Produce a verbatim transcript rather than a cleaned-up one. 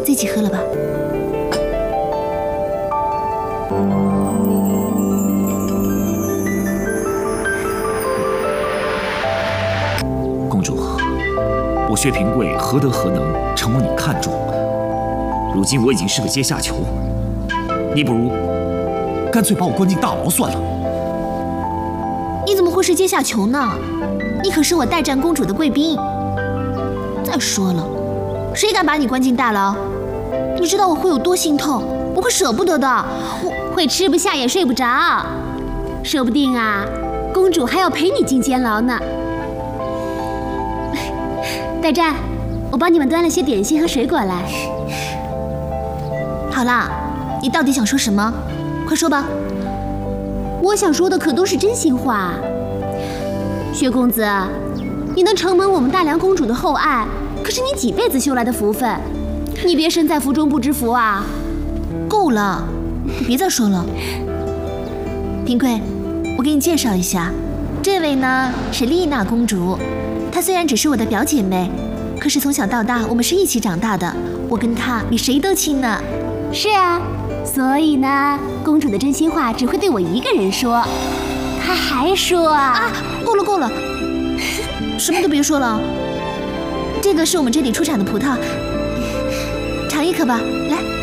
一起喝了吧。 公主，我薛平贵何德何能，承蒙你看重。如今我已经是个阶下囚，你不如干脆把我关进大牢算了。 你怎么会是阶下囚呢？你可是我代战公主的贵宾。再说了，谁敢把你关进大牢？你知道我会有多心痛，我会舍不得的。我会吃不下也睡不着，说不定啊，公主还要陪你进监牢呢。代战，我帮你们端了些点心和水果来。 好啦，你到底想说什么？快说吧。 我想说的可都是真心话。薛公子，你能承蒙我们大梁公主的厚爱，可是你几辈子修来的福分，你别身在福中不知福啊！ 够了，你别再说了。平贵，我给你介绍一下，这位呢是丽娜公主。她虽然只是我的表姐妹，可是从小到大我们是一起长大的，我跟她比谁都亲呢。 是啊，所以呢，公主的真心话只会对我一个人说。她还说啊， 啊，够了够了，什么都别说了。这个是我们这里出产的葡萄，尝一颗吧，来。